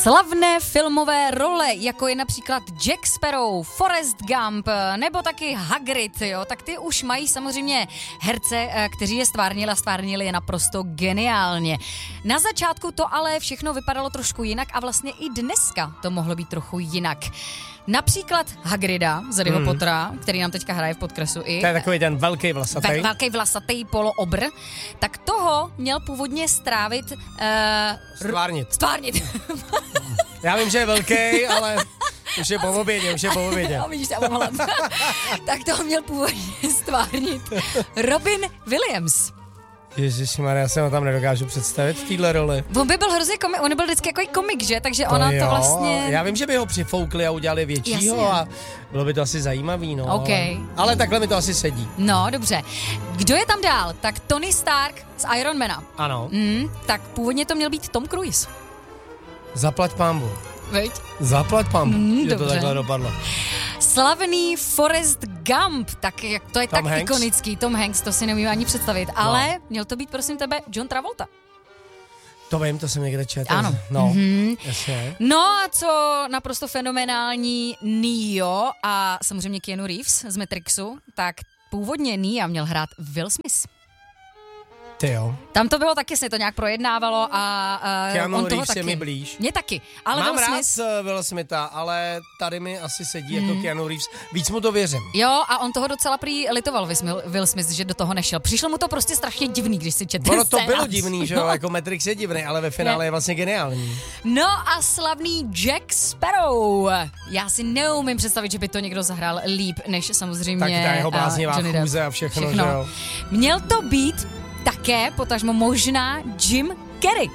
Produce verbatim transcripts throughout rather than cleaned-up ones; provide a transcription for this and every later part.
Slavné filmové role, jako je například Jack Sparrow, Forrest Gump nebo taky Hagrid, jo, tak ty už mají samozřejmě herce, kteří je stvárnili a stvárnili je naprosto geniálně. Na začátku to ale všechno vypadalo trošku jinak a vlastně i dneska to mohlo být trochu jinak. Například Hagrida z Harryho hmm. Pottera, který nám teďka hraje v podkresu i. To je takový ten velký vlasatý. Ve, velký vlasatý poloobr. Tak toho měl původně strávit... Uh, stvárnit. Stvárnit. Já vím, že je velký, ale už je po obědě, už je po obědě. No, vidíš, tak toho měl původně stvárnit Robin Williams. Ježišmarja, já se ho tam nedokážu představit v téhle roli. On by byl hrozně komik, on byl vždycky jako komik, že? Takže to ona jo, to vlastně... Já vím, že by ho přifoukli a udělali většího. Jasně. A bylo by to asi zajímavý, no. Okay. Ale, ale takhle mi to asi sedí. No, dobře. Kdo je tam dál? Tak Tony Stark z Ironmana. Ano. Mm, tak původně to měl být Tom Cruise. Zaplať pambu. Veď? Zaplať pambu, mm, že dobře. to takhle dopadlo. Slavný Forrest Gump, tak jak to je Tom tak Hanks? ikonický, Tom Hanks, to si neumím ani představit, ale no. měl to být prosím tebe John Travolta. To vím, to jsem někde četl. Ano. No, mm-hmm. jasně. No a co naprosto fenomenální Neo a samozřejmě Keanu Reeves z Matrixu, tak původně Neo měl hrát Will Smith. Ty jo. Tam to bylo taky, se to nějak projednávalo a uh, Keanu on toho Reeves taky. je mi blíž. Mně taky, ale Mám Will rád Smith... Will Smitha, ale tady mi asi sedí mm. jako Keanu Reeves. Víc mu to věřím. Jo, a on toho docela prý litoval Will Smith, že do toho nešel. Přišlo mu to prostě strašně divný, když si četl. Ono to bylo divný, že jo, no. Jako Matrix je divný, ale ve finále je, je vlastně geniální. No a slavný Jack Sparrow. Já si neumím představit, že by to někdo zahrál líp, než samozřejmě tak ta jeho bláznivá chůze a všechno, všechno, že jo. Měl to být také, potažmo možná Jim Carrey.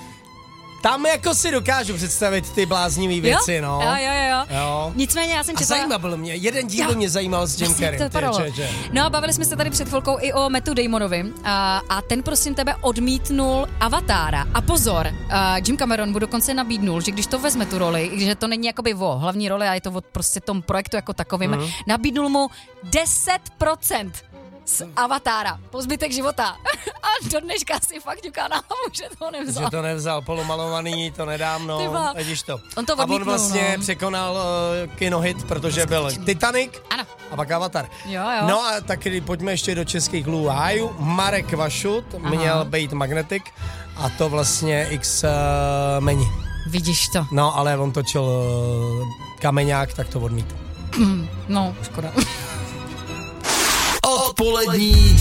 Tam jako si dokážu představit ty bláznivý věci, jo? no. Jo, jo, jo, jo. Nicméně já jsem četla... A zajímal mě, jeden díl jo. mě zajímal s Jim Carrey. No a bavili jsme se tady před chvilkou i o Mattu Damonovi a, a ten prosím tebe odmítnul Avatára. A pozor, a Jim Cameron mu dokonce nabídnul, že když to vezme tu roli, že to není jakoby o hlavní roli a je to o prostě tom projektu jako takovým, mm-hmm. nabídnul mu deset procent z Avatára, po zbytek života. A do dneška si fakt ťuká na hlavu, že to nevzal. Že to nevzal, polomalovaný, to nedávno, vidíš to. On to odmítnul, a on vlastně no. překonal uh, kinohit, protože byl Titanic ano. a pak Avatar. Jo, jo. No a taky pojďme ještě do českých lů hájů. Marek Vašut Aha. měl být Magnetic a to vlastně X uh, meni. Vidíš to. No, ale on točil uh, Kameňák, tak to odmítl. Mm, no, škoda. Odpolední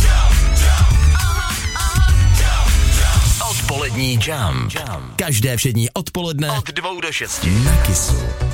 Odpolední jump. Každé všední odpoledne od dvou do šesti na Kissu.